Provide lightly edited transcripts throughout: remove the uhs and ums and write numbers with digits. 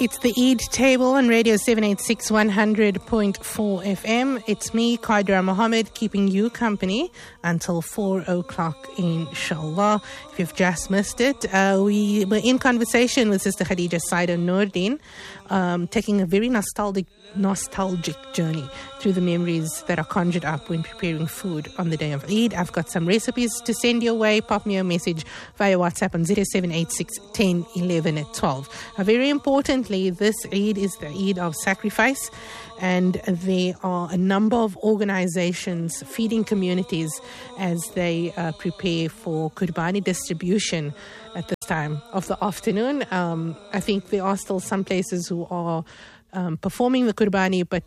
It's the Eid Table on Radio 786 100.4 FM. It's me, Qadra Mohammed, keeping you company until 4 o'clock, inshallah. If you've just missed it, we were in conversation with Sister Khadija Saida Noordin, taking a very nostalgic journey through the memories that are conjured up when preparing food on the day of Eid. I've got some recipes to send your way. Pop me a message via WhatsApp on 0786 10 11 12. Very importantly, this Eid is the Eid of sacrifice, and there are a number of organizations feeding communities as they prepare for Qurbani distribution at this time of the afternoon. I think there are still some places who are performing the Qurbani, but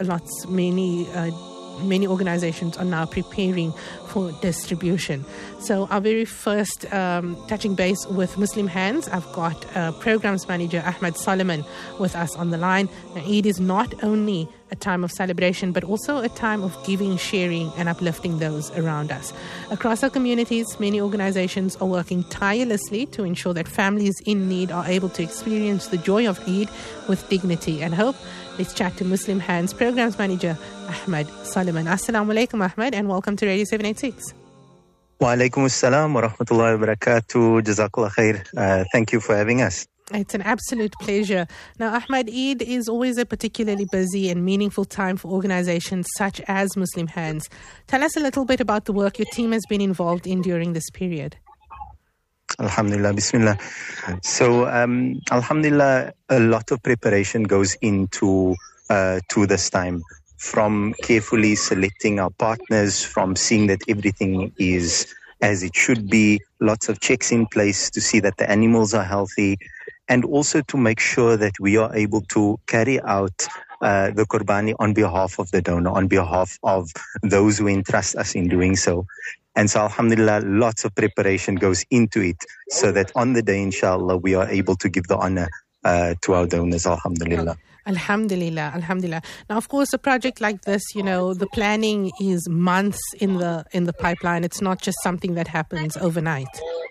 many organizations are now preparing for distribution. So our very first touching base with Muslim Hands, I've got programs manager Ahmed Solomon with us on the line. Now, Eid is not only a time of celebration, but also a time of giving, sharing, and uplifting those around us. Across our communities, many organizations are working tirelessly to ensure that families in need are able to experience the joy of Eid with dignity and hope. Let's chat to Muslim Hands Programs Manager Ahmed Solomon. Assalamu alaikum, Ahmed, and welcome to Radio 786. Wa alaikum assalam wa rahmatullahi wa barakatuh. Jazakallah khair. Thank you for having us. It's an absolute pleasure. Now, Ahmed, Eid is always a particularly busy and meaningful time for organizations such as Muslim Hands. Tell us a little bit about the work your team has been involved in during this period. Alhamdulillah, bismillah. So, alhamdulillah, a lot of preparation goes into to this time, from carefully selecting our partners, from seeing that everything is as it should be, lots of checks in place to see that the animals are healthy, and also to make sure that we are able to carry out the Qurbani on behalf of the donor, on behalf of those who entrust us in doing so. And so, alhamdulillah, lots of preparation goes into it so that on the day, inshallah, we are able to give the honor to our donors, alhamdulillah. Alhamdulillah, alhamdulillah. Now, of course, a project like this, the planning is months in the pipeline. It's not just something that happens overnight.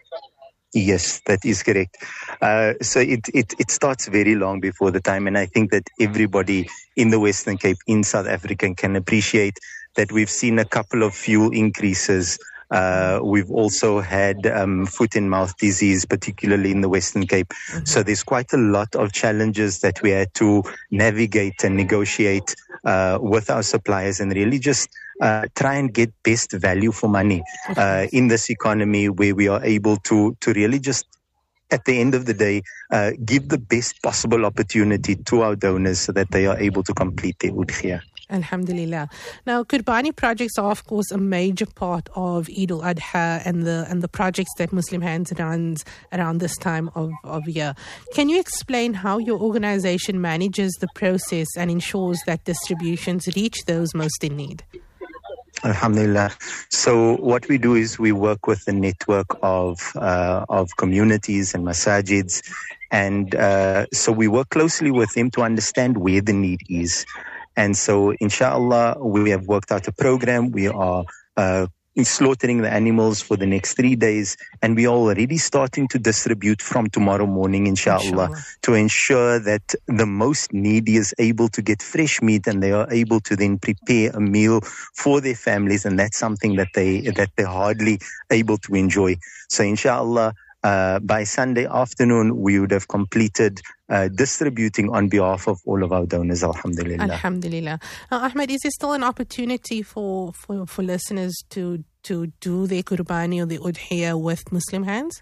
Yes, that is correct. So it starts very long before the time, and I think that everybody in the Western Cape, in South Africa, can appreciate that we've seen a couple of fuel increases. We've also had foot and mouth disease, particularly in the Western Cape. Mm-hmm. So there's quite a lot of challenges that we had to navigate and negotiate with our suppliers, and really just try and get best value for money in this economy, where we are able to really just, at the end of the day, give the best possible opportunity to our donors so that they are able to complete their udhiyah. Alhamdulillah. Now, Qurbani projects are, of course, a major part of Eid al-Adha and the projects that Muslim Hands runs around this time of year. Can you explain how your organization manages the process and ensures that distributions reach those most in need? Alhamdulillah. So what we do is we work with a network of communities and masajids, and so we work closely with them to understand where the need is. And so, inshallah, we have worked out a program. We are slaughtering the animals for the next 3 days, and we are already starting to distribute from tomorrow morning, inshallah, to ensure that the most needy is able to get fresh meat, and they are able to then prepare a meal for their families, and that's something that they're hardly able to enjoy. So, inshallah, by Sunday afternoon, we would have completed distributing on behalf of all of our donors, alhamdulillah. Alhamdulillah. Ahmed, is there still an opportunity for listeners to do their Qurbani or the Udhiyah with Muslim Hands?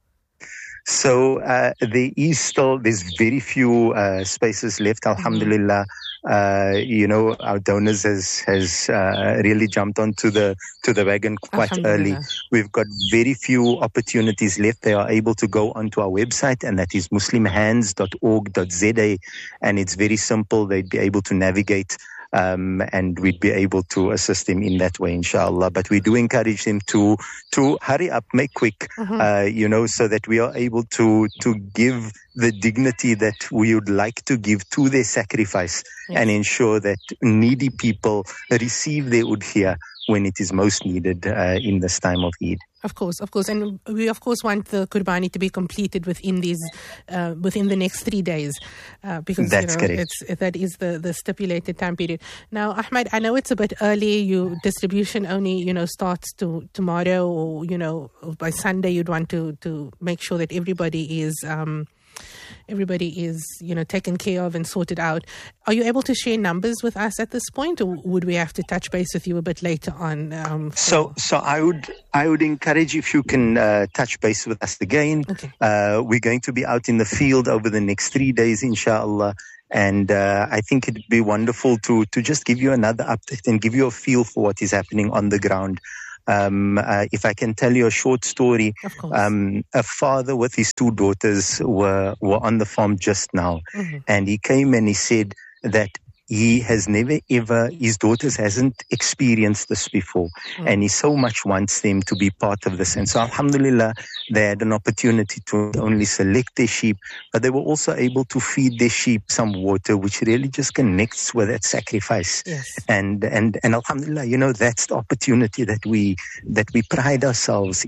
So there's very few spaces left, alhamdulillah. Our donors has really jumped onto the wagon quite early. We've got very few opportunities left. They are able to go onto our website, and that is muslimhands.org.za, and it's very simple. They'd be able to navigate, and we'd be able to assist them in that way, inshallah. But we do encourage them to hurry up, make quick, so that we are able to give the dignity that we would like to give to their sacrifice, and ensure that needy people receive their udhiyah when it is most needed in this time of Eid. Of course. And we, of course, want the Qurbani to be completed within the next 3 days. Because, That's correct. That is the stipulated time period. Now, Ahmed, I know it's a bit early. Distribution only, starts tomorrow, or, by Sunday you'd want to make sure that everybody is taken care of and sorted out. Are you able to share numbers with us at this point, or would we have to touch base with you a bit later on? So I would encourage if you can touch base with us again. Okay. We're going to be out in the field over the next 3 days, inshallah. And I think it'd be wonderful to just give you another update and give you a feel for what is happening on the ground. If I can tell you a short story, of course. A father with his 2 daughters were on the farm just now, and he came and he said that he has never ever, his daughters hasn't experienced this before, and he so much wants them to be part of this. And so alhamdulillah, they had an opportunity to only select their sheep, but they were also able to feed their sheep some water, which really just connects with that sacrifice. Yes. And alhamdulillah, that's the opportunity that we pride ourselves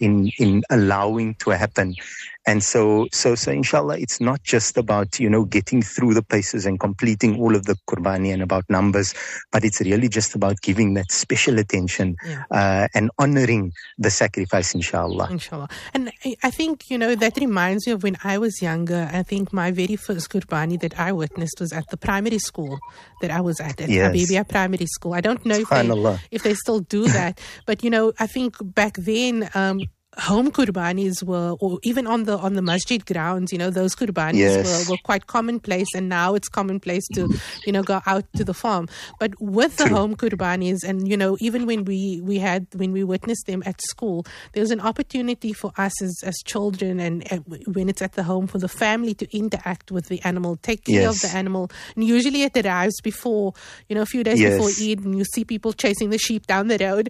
in allowing to happen. And so inshallah, it's not just about, getting through the paces and completing all of the Qurbani and about numbers, but it's really just about giving that special attention and honoring the sacrifice, inshallah. Inshallah. And I think, that reminds me of when I was younger. I think my very first Qurbani that I witnessed was at the primary school that I was at Habibia Primary School. I don't know if they still do that, but, I think back then, home Qurbanis were, or even on the masjid grounds, those Qurbanis were quite commonplace, and now it's commonplace to, go out to the farm. But with the home Qurbanis, and, even when we witnessed them at school, there was an opportunity for us as children, and when it's at the home, for the family to interact with the animal, take care of the animal. And usually it arrives before, a few days before Eid, and you see people chasing the sheep down the road.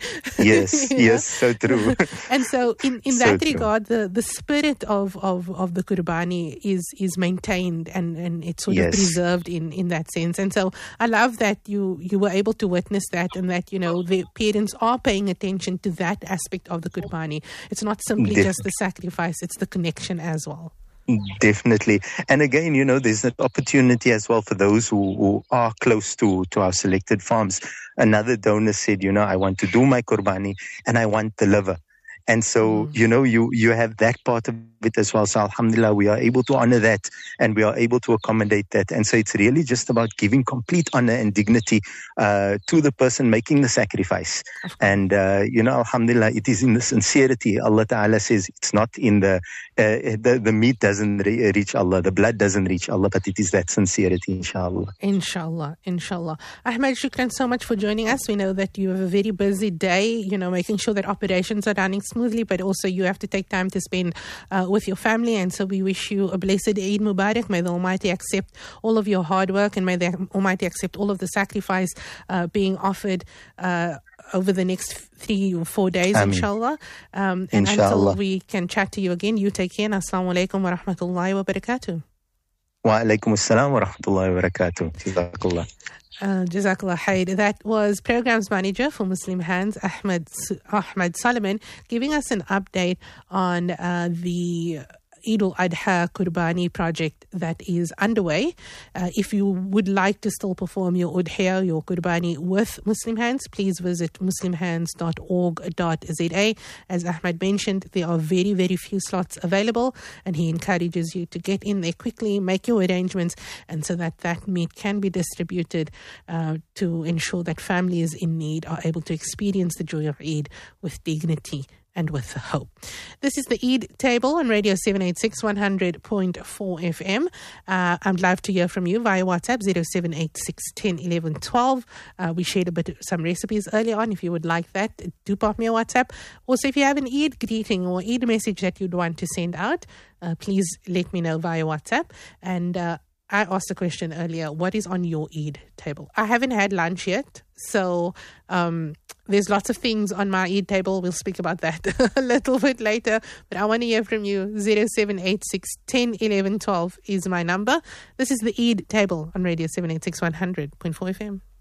Yes, so true. And so in that regard, the spirit of the Qurbani is maintained and it's sort of preserved in that sense. And so I love that you were able to witness that, and that, the parents are paying attention to that aspect of the Qurbani. It's not simply just the sacrifice, it's the connection as well. Definitely. And again, there's an opportunity as well for those who are close to our selected farms. Another donor said, I want to do my Qurbani and I want the liver. And so, you have that part of it as well. So alhamdulillah, we are able to honor that, and we are able to accommodate that. And so it's really just about giving complete honor and dignity to the person making the sacrifice. And, alhamdulillah, it is in the sincerity. Allah Ta'ala says it's not in the meat doesn't reach Allah, the blood doesn't reach Allah, but it is that sincerity, inshallah. Inshallah. Ahmed, shukran so much for joining us. We know that you have a very busy day, making sure that operations are running smoothly, but also you have to take time to spend with your family. And so we wish you a blessed Eid Mubarak. May the Almighty accept all of your hard work, and may the Almighty accept all of the sacrifice being offered over the next 3 or 4 days, inshallah. And until we can chat to you again, you take care. Assalamu alaikum wa rahmatullahi wa barakatuh. Wa alaikum assalam wa rahmatullahi wa barakatuh. Jazakallah. Jazakallah khair. That was Programs Manager for Muslim Hands, Ahmed Solomon, giving us an update on the Eid al-Adha Qurbani project that is underway. If you would like to still perform your Udhiya, your Qurbani with Muslim Hands, please visit muslimhands.org.za. As Ahmed mentioned, there are very, very few slots available, and he encourages you to get in there quickly, make your arrangements, and so that meat can be distributed to ensure that families in need are able to experience the joy of Eid with dignity and with hope. This is the Eid Table on Radio 786 100.4 FM. I'd love to hear from you via WhatsApp 0786 10 11 12. We shared some recipes earlier on. If you would like that, do pop me a WhatsApp. Also, if you have an Eid greeting or Eid message that you'd want to send out, please let me know via WhatsApp. And I asked a question earlier, what is on your Eid table? I haven't had lunch yet, so there's lots of things on my Eid table. We'll speak about that a little bit later, but I want to hear from you. 0786 10 11 12 is my number. This is the Eid Table on Radio 786 100.4 FM.